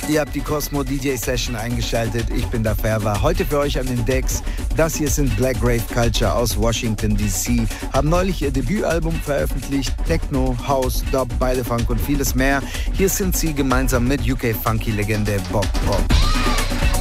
Ihr habt die Cosmo DJ Session eingeschaltet. Ich bin der Ferva. Heute für euch an den Decks. Das hier sind Black Rave Culture aus Washington DC. Haben neulich ihr Debütalbum veröffentlicht. Techno, House, Dub, beide Funk und vieles mehr. Hier sind sie gemeinsam mit UK Funky Legende Bob Pop.